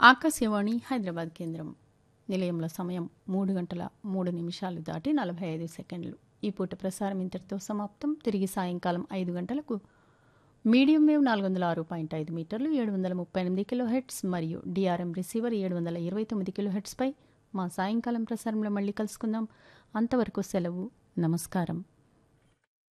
ఆకాశవాణి హైదరాబాద్ కేంద్రం. నిలయంలో సమయం 3 గంటల 3 నిమిషాలు దాటి 45 సెకండ్లు. ఈ పూట ప్రసారం ఇంతటితో సమాప్తం. తిరిగి సాయంకాలం 5 గంటలకు మీడియం వేవ్ 406.5 మీటర్లు 738 కిలోహెర్ట్జ్ మరియు డిఆర్ఎం రిసీవర్ 729 కిలోహెర్ట్జ్పై మా సాయంకాలం ప్రసారంలో మళ్ళీ కలుసుకుందాం. అంతవరకు సెలవు. నమస్కారం.